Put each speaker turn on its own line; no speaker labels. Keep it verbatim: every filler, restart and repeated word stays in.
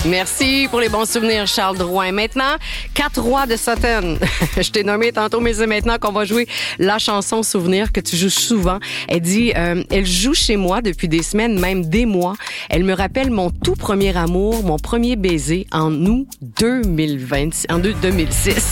Merci pour les bons souvenirs, Charles Drouin. Maintenant, quatre rois de Sutton. Je t'ai nommé tantôt, mais c'est maintenant qu'on va jouer la chanson souvenir que tu joues souvent. Elle dit, euh, elle joue chez moi depuis des semaines, même des mois. Elle me rappelle mon tout premier amour, mon premier baiser en août deux mille vingt, en deux mille six.